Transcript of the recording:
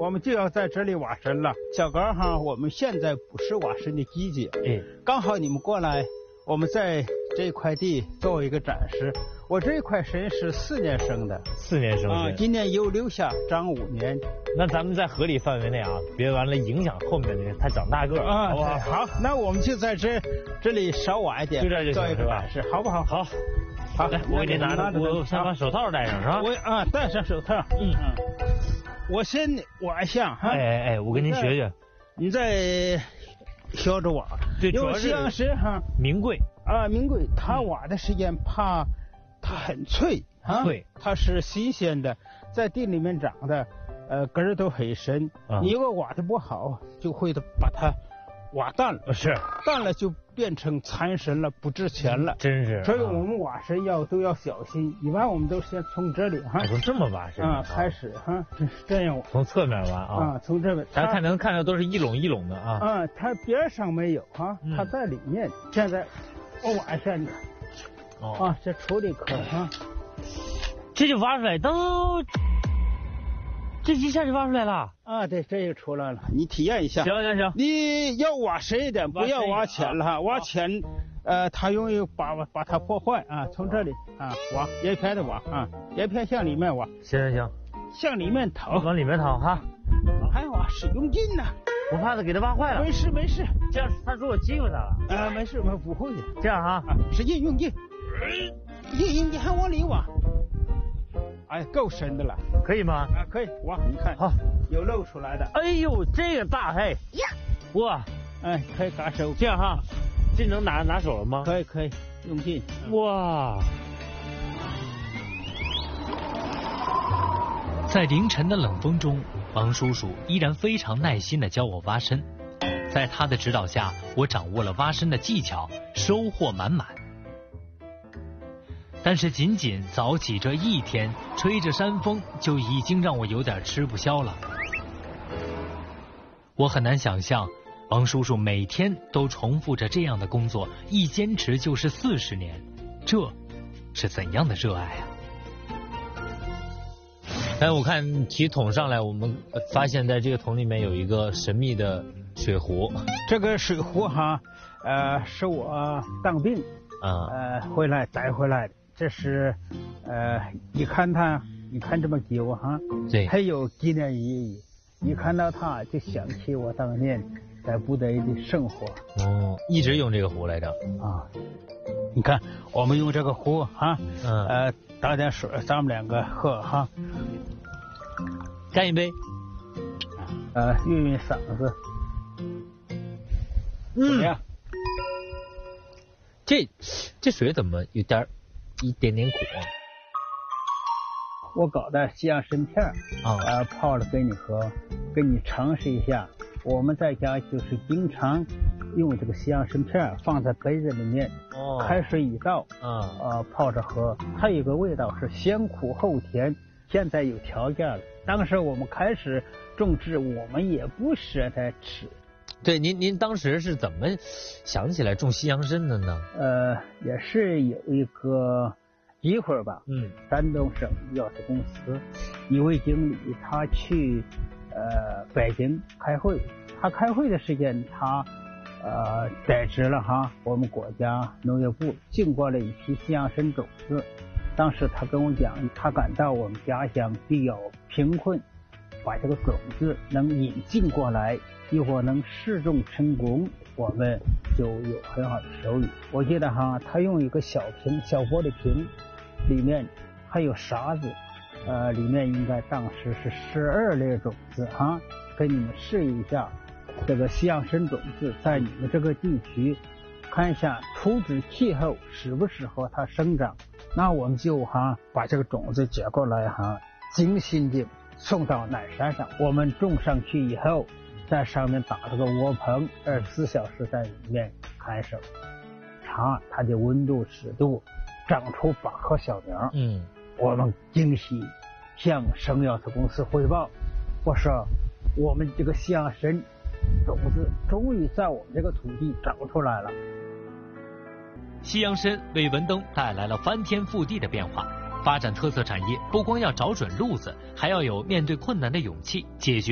我们就要在这里挖参了。小高哈，我们现在不是挖参的季节，刚好你们过来，我们在这块地做一个展示。我这一块参是4年生的 ，4年生啊，今年又留下长5年。那咱们在合理范围内啊，别完了影响后面的人，它长大个啊， 好不好？ 好，那我们就在这里稍挖一点， 就这就行是吧？ 是，好不好？好，好， 来，我给你拿着，我先把手套戴上是吧？ 我戴上手套。我先挖一下哈。 哎，我跟您学学。 你再学着挖。对，主要是西洋参哈， 名贵啊，名贵。它挖的时间怕它很脆啊，脆，它是新鲜的，在地里面长的，根儿都很深。你如果挖的不好，就会把它挖淡了。 是， 淡了就变成残参了，不值钱了。 真是。 所以我们挖参都要小心。一般我们都先从这里哈， 从这么挖参啊开始哈，这样挖。从侧面挖啊。 从这边。 咱能看到都是一垄一垄的啊。 啊，它边上没有哈，它在里面。现在我挖一下，你看。啊，这处理可哈。 这就挖出来都。这一下就挖出来了啊！对，这就出来了。你体验一下。 行。 你要挖深一点，不要挖浅了哈。挖浅，它容易把它破坏啊。从这里啊挖，叶片的挖啊，叶片向里面挖。 行。 向里面掏。 往里面掏哈。 还挖使用劲呢， 我怕它给它挖坏了。 没事。 这样他说我欺负他了。 没事，我不会的。 这样哈， 使劲用劲，你还往里挖。哎，够深的了， 可以吗？ 啊，可以，挖，你看，好，有露出来的。 哎呦，这个大嘿呀！哇， 哎，可以嘎手， 这样哈，这能拿手了吗？ 可以，用劲。 哇！ 在凌晨的冷风中，王叔叔依然非常耐心地教我挖参。在他的指导下，我掌握了挖参的技巧，收获满满。但是仅仅早起这一天，吹着山风就已经让我有点吃不消了。我很难想象王叔叔每天都重复着这样的工作，一坚持就是40年，这是怎样的热爱啊！ 哎，我看提桶上来，我们发现在这个桶里面有一个神秘的水壶。 这个水壶哈，是我当兵回来带回来的。这是你看这么久哈， 对， 还有纪念意义。一看到它就想起我当年在部队的生活。 一直用这个壶来着啊。你看我们用这个壶哈，倒点水，咱们2个喝哈。 干一杯。 润嗓子。怎么样？ 这水怎么有一点点苦？ 我搞的西洋参片泡了给你喝，给你尝试一下。我们在家就是经常用这个西洋参片放在杯子里面，开水一倒，泡着喝。它有个味道是先苦后甜。现在有条件了，当时我们开始种植，我们也不舍得吃。 对，您当时是怎么想起来种西洋参的呢？ 也是有一个机会吧。山东省药材公司一位经理，他去北京开会。他开会的时间，他得知了哈，我们国家农业部进过了一批西洋参种子。当时他跟我讲，他感到我们家乡比较贫困，把这个种子能引进过来，一会儿能试种成功，我们就有很好的收益。我记得哈，他用一个小玻璃瓶，里面还有沙子，里面应该当时是12粒种子哈，给你们试一下这个西洋参种子在你们这个地区，看一下土质气候适不适合它生长。那我们就把这个种子接过来精心的送到南山上，我们种上去以后，在上面打了个窝棚，24小时在里面看守，查它的温度湿度，长出8棵小苗。我们惊喜向省药材公司汇报，我说我们这个西洋参种子终于在我们这个土地长出来了。 西洋参为文登带来了翻天覆地的变化。发展特色产业，不光要找准路子，还要有面对困难的勇气，解决